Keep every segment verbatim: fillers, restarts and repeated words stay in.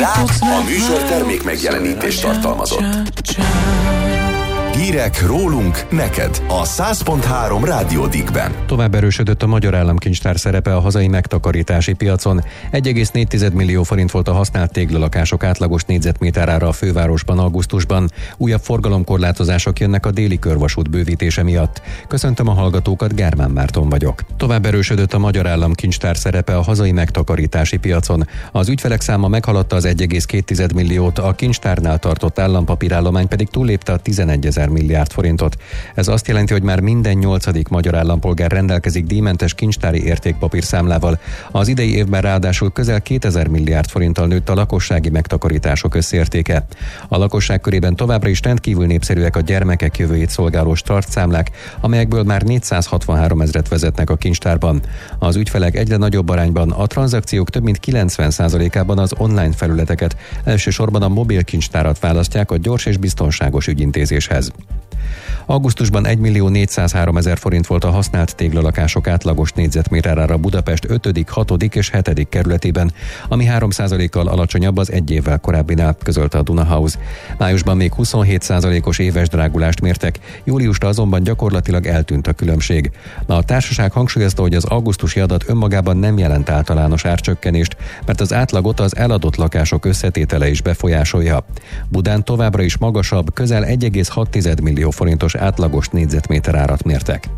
A műsor termék megjelenítést tartalmazott. Hírek rólunk neked a száz pont három Rádió Dickben. Tovább erősödött a Magyar Államkincstár szerepe a hazai megtakarítási piacon. egy egész négy millió forint volt a használt téglalakások átlagos négyzetméterára a fővárosban augusztusban. Újabb forgalomkorlátozások jönnek a déli körvasút bővítése miatt. Köszöntöm a hallgatókat, Gármán Márton vagyok. Tovább erősödött a Magyar Államkincstár szerepe a hazai megtakarítási piacon. Az ügyfelek száma meghaladta az egy egész két milliót, a kincstárnál tartott állampapírállomány pedig túllépte a tizenegyezer milliárd forintot. Ez azt jelenti, hogy már minden nyolcadik magyar állampolgár rendelkezik díjmentes kincstári értékpapírszámlával. Az idei évben ráadásul közel kétezer milliárd forinttal nőtt a lakossági megtakarítások összértéke. A lakosság körében továbbra is rendkívül népszerűek a gyermekek jövőjét szolgáló startszámlák, amelyekből már négyszázhatvanhárom ezret vezetnek a kincstárban. Az ügyfelek egyre nagyobb arányban, a tranzakciók több mint kilencven százalékában az online felületeket, elsősorban a mobil kincstárat választják a gyors és biztonságos ügyintézéshez. Augusztusban egy millió négyszázhárom ezer forint volt a használt téglalakások átlagos négyzetméterára Budapest ötödik, hatodik és hetedik kerületében, ami három százalékkal alacsonyabb az egy évvel korábbinál, közölte a Duna House. Májusban még huszonhét százalékos éves drágulást mértek, júliusra azonban gyakorlatilag eltűnt a különbség. A társaság hangsúlyozta, hogy az augusztusi adat önmagában nem jelent általános árcsökkenést, mert az átlagot az eladott lakások összetétele is befolyásolja. Budán továbbra is magasabb, közel egy egész hat millió forintos átlagos négyzetméter árat mértek.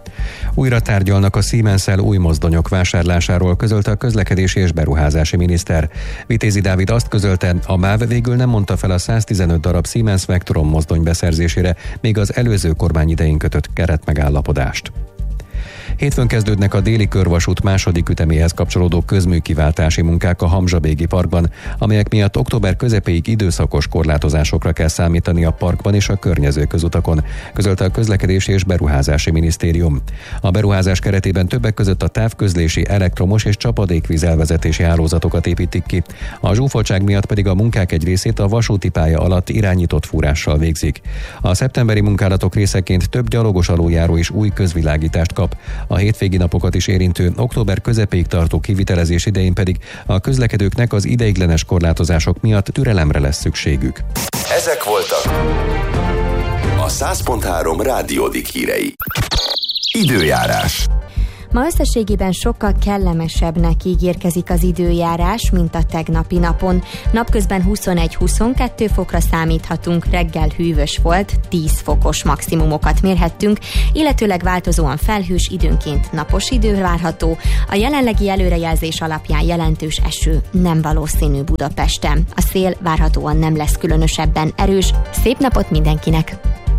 Újra tárgyalnak a Siemens-szel új mozdonyok vásárlásáról, közölte a közlekedési és beruházási miniszter. Vitézi Dávid azt közölte, a MÁV végül nem mondta fel a száztizenöt darab Siemens Vectron mozdony beszerzésére, még az előző kormány idején kötött keretmegállapodást. Hétfőn kezdődnek a déli körvasút második üteméhez kapcsolódó közműkiváltási munkák a Hamzsa-Bégi parkban, amelyek miatt október közepéig időszakos korlátozásokra kell számítani a parkban és a környező közutakon, közölte a Közlekedési és Beruházási Minisztérium. A beruházás keretében többek között a távközlési, elektromos és csapadékvíz elvezetési hálózatokat építik ki. A zsúfoltság miatt pedig a munkák egy részét a vasúti pálya alatt irányított fúrással végzik. A szeptemberi munkálatok részeként több gyalogos aluljáró is új közvilágítást kap. A hétvégi napokat is érintő október közepéig tartó kivitelezés idején pedig a közlekedőknek az ideiglenes korlátozások miatt türelemre lesz szükségük. Ezek voltak a száz pont három Rádió Dick hírei. Időjárás. Ma összességében sokkal kellemesebbnek ígérkezik az időjárás, mint a tegnapi napon. Napközben huszonegy-huszonkettő fokra számíthatunk, reggel hűvös volt, tíz fokos maximumokat mérhettünk, illetőleg változóan felhős, időnként napos idő várható. A jelenlegi előrejelzés alapján jelentős eső nem valószínű Budapesten. A szél várhatóan nem lesz különösebben erős. Szép napot mindenkinek!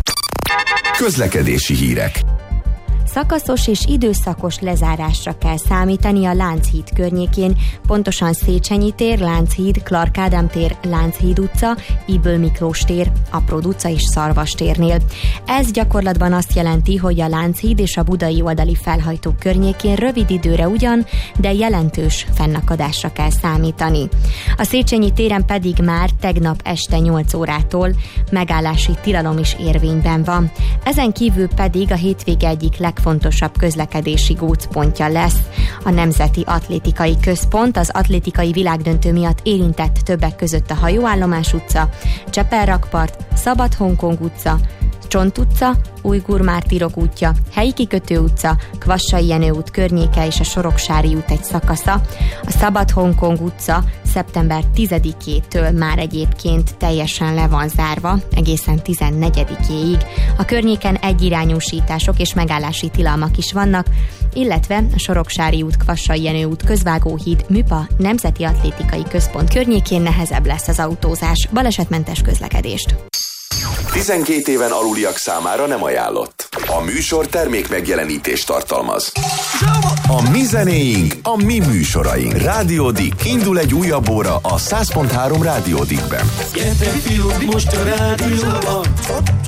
Közlekedési hírek. Szakaszos és időszakos lezárásra kell számítani a Lánchíd környékén, pontosan Széchenyi tér, Lánchíd, Clark Ádám tér, Lánchíd utca, Ybl Miklós tér, Apró utca és Szarvas térnél. Ez gyakorlatban azt jelenti, hogy a Lánchíd és a budai oldali felhajtó környékén rövid időre ugyan, de jelentős fennakadásra kell számítani. A Széchenyi téren pedig már tegnap este nyolc órától megállási tilalom is érvényben van. Ezen kívül pedig a hétvége egyik legfontosabb közlekedési gócpontja lesz a Nemzeti Atlétikai Központ. Az atlétikai világdöntő miatt érintett többek között a Hajóállomás utca, Csepel-rakpart, Szabad-Hongkong utca, Csont utca, Ujgur Mártírok útja, Helyi Kikötő utca, Kvassai Jenő út környéke és a Soroksári út egy szakasza. A Szabad-Hongkong utca szeptember tizedikétől már egyébként teljesen le van zárva, egészen tizennegyedikéig. A környéken egyirányúsítások és megállási tilalmak is vannak, illetve a Soroksári út, Kvassai Jenő út, Közvágóhíd, Műpa, Nemzeti Atlétikai Központ környékén nehezebb lesz az autózás. Balesetmentes közlekedést. tizenkét éven aluliak számára nem ajánlott. A műsor termék megjelenítést tartalmaz. A mi zenéink, a mi műsoraink. Rádió Dick. Indul egy újabb óra a száz pont három Rádió Dickben. Gyertek fiúk, most a rádióban.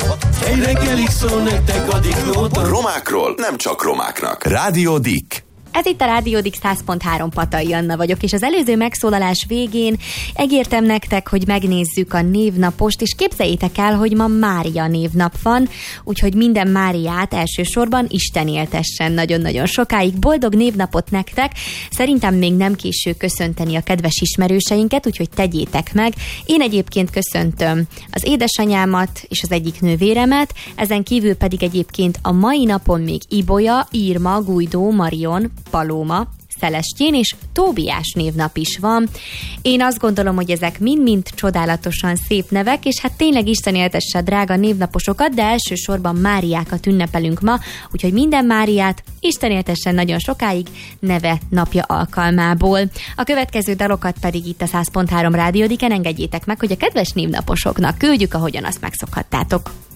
Egy reggelig szól nektek a Dick Nóta. Romákról nem csak romáknak. Rádió Dick. Ez itt a Rádiódik száz pont három, Patai Anna vagyok, és az előző megszólalás végén ígértem nektek, hogy megnézzük a névnapost, és képzeljétek el, hogy ma Mária névnap van, úgyhogy minden Máriát elsősorban Isten éltessen nagyon-nagyon sokáig. Boldog névnapot nektek! Szerintem még nem késő köszönteni a kedves ismerőseinket, úgyhogy tegyétek meg. Én egyébként köszöntöm az édesanyámat és az egyik nővéremet, ezen kívül pedig egyébként a mai napon még Ibolya, Irma, Gujdó, Marion, Paloma, Szelestjén és Tóbiás névnap is van. Én azt gondolom, hogy ezek mind-mind csodálatosan szép nevek, és hát tényleg Isten éltesse a drága névnaposokat, de elsősorban Máriákat ünnepelünk ma, úgyhogy minden Máriát Isten éltessen nagyon sokáig neve napja alkalmából. A következő dalokat pedig itt a száz pont három Rádiódiken engedjétek meg, hogy a kedves névnaposoknak küldjük, ahogyan azt megszokhattátok.